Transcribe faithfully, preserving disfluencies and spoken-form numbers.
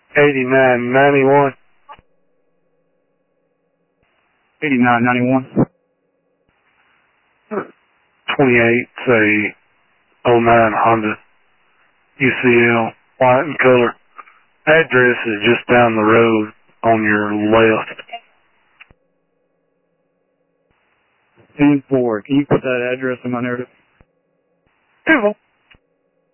eighty-nine ninety-one. eighty-nine ninety-one. twenty-eight, say, oh nine Honda U C L, white in color. Address is just down the road on your left. ten four. Can you put that address in my narrative? Beautiful.